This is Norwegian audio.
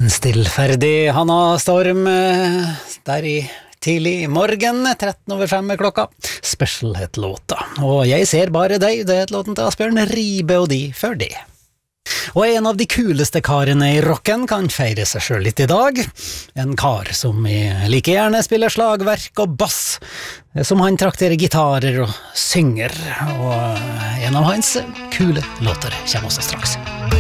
Stillferdig Hanna Storm der i tidlig morgen, 13:05 klokka. Special het låta. Og jeg ser bare deg, det het låten til Asbjørn Ribe og de før det. Og en av de kuleste karene i rocken kan feire seg selv litt i dag. En kar som like gjerne spiller slagverk og bass, som han trakterer gitarer og synger. Og en av hans kule låter kommer også straks.